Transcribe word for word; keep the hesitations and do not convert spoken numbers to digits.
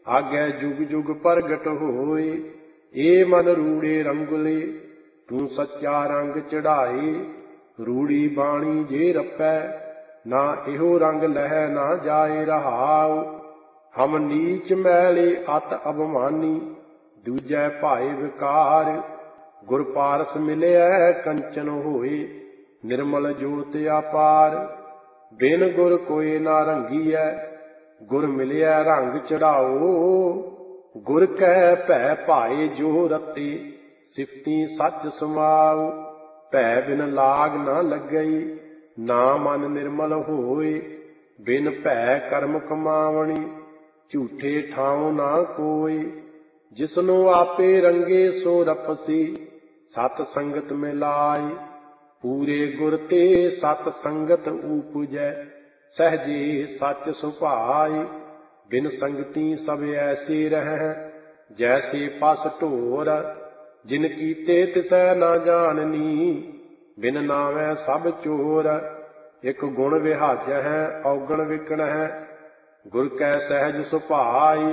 आगे जुग जुग प्रगट होए। ए मन रूड़े रंगुले, तू सच्चा रंग चढ़ाए। रूड़ी बाणी जे रपै, ना इहो रंग लह ना जाए रहाओ। हम नीच मैले अत अभिमानी, दूजै भाए विकार। गुर पारस मिलिया कंचन होए, निर्मल जोत अपार। बिन गुर कोई ना रंगीऐ, गुर मिलिया रंग चढ़ाओ। गुर कै भै भाए जो रते, सिफती सच समाओ। भै बिन लाग न लगई, ना मन निर्मल होए। बिन भै कर्म कमावणी, झूठे ठाऊं ना कोय। जिसनो आपे रंगे सो रपसी, सत संगत मिलाए। पूरे गुर ते सत संगत ऊपुजै, सहजे सच सुभाए। बिन संगती सब ऐसे रहै, जैसे पस ढोर। जिन कीते तिसै ना जाननी, बिन नावै सब चोर। एक गुण विहाजै है, औगण विकण है, गुर कै सहज सुभाए।